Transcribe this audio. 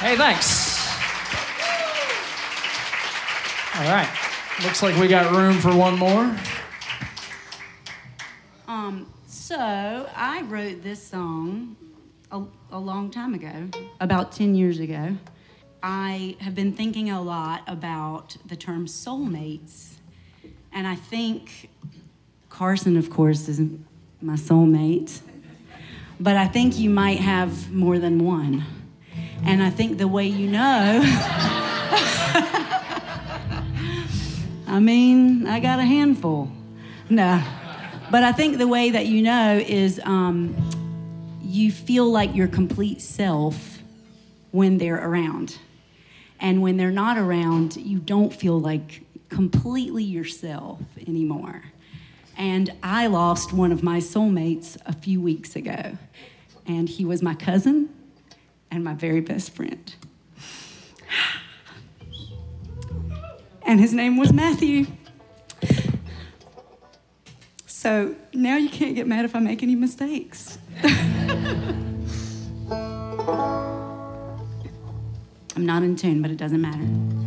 Hey, thanks. All right. Looks like we got room for one more. So I wrote this song a long time ago, about 10 years ago. I have been thinking a lot about the term soulmates. And I think Carson, of course, is my soulmate. But I think you might have more than one. And I think the way you know... I mean, I got a handful. No. But I think the way that you know is you feel like your complete self when they're around. And when they're not around, you don't feel like completely yourself anymore. And I lost one of my soulmates a few weeks ago. And he was my cousin and my very best friend. And his name was Matthew. So now you can't get mad if I make any mistakes. I'm not in tune, but it doesn't matter.